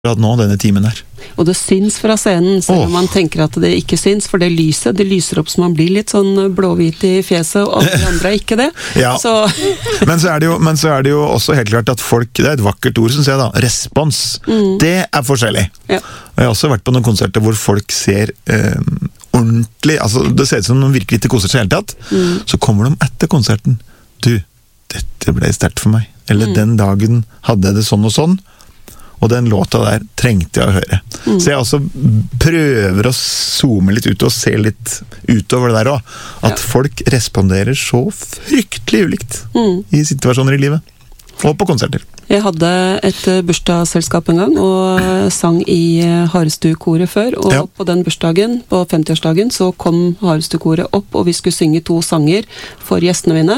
nå, denne timen her. Og det syns fra scenen, selv om man tenker at det ikke syns, for det lyser opp så man blir litt sånn blåhvit i fjeset, og alle de andre er ikke det. Ja. Så. men så er det jo også helt klart at folk, det er et vakkert ord, synes jeg da, respons. Det er forskjellig. Ja. Og jeg har også vært på noen konserter hvor folk ser ordentlig, altså det ser ut som noen virkelig ikke koser seg hele tatt, så kommer de etter konserten. Du, dette ble sterkt for meg. Eller den dagen hadde jeg det sånn og sånn. Og den låta der trengte jeg å høre. Så jeg også prøver å zoome litt ut og se litt utover det der også. At folk responderer så fryktelig ulikt i situasjoner i livet. Og på konserter. Jeg hadde et bursdagsselskap en gang, og sang i Harestu-koret før, og på den bursdagen, på 50-årsdagen, så kom Harestu-koret opp, og vi skulle synge 2 sanger for gjestene mine.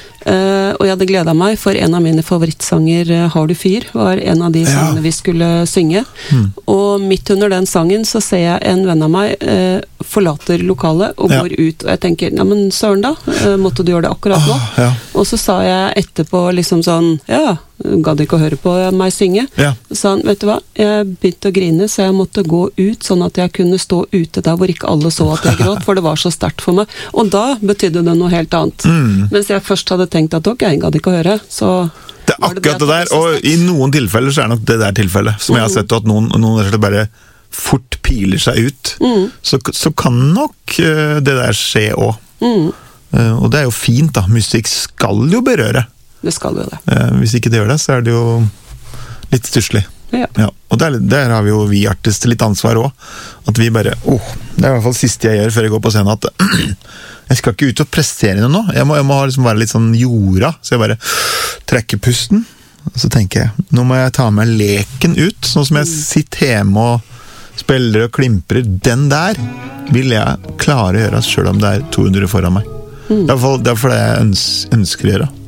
Og jeg hadde gledet meg, for en av mine favorittsanger, Har du fyr, var en av de sangene vi skulle synge. Og midt under den sangen så ser jeg en venn av meg forlater lokalet og går ut, og jeg tenker, ja, men søren da, måtte du gjøre det akkurat nå? Og så sa jeg etterpå liksom sånn, gadd ikke å høre på meg synge. Så sa han, vet du hva, jeg begynte å grine, så jeg måtte gå ut, sånn at jeg kunne stå ute der hvor ikke alle så at jeg gråt, for det var så sterkt for meg. Og da betydde det noe helt annet. Mens jeg først hadde tenkt at ok, jeg gadd ikke å høre, så... Det er akkurat det der, og i noen tilfeller så er nok det der tilfellet, som jeg har sett at noen bare fort piler seg ut, så kan nok det der skje også. Og det er jo fint da, musikk skal jo berøre. Det skal jo det. Hvis ikke det gjør det, så er det jo litt stusslig. Ja. Og der har vi jo artister litt ansvar også. At vi bare, det er i hvert fall siste jeg gjør før jeg går på scenen, at jeg skal ikke ut og prestere noe nå. Jeg må liksom være litt sånn jorda, så jeg bare trekker pusten. Og så tenker jeg, nå må jeg ta med leken ut, sånn som jeg sitter hjemme og spiller og klimprer. Den der vil jeg klare å gjøre, selv om det er 200 foran meg. Det er derfor det jeg ønsker å gjøre.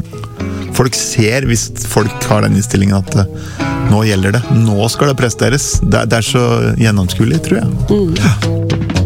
Folk ser, hvis folk har den innstillingen at nå gjelder det, nå skal det presteres. Det er så gjennomskuelig, tror jeg.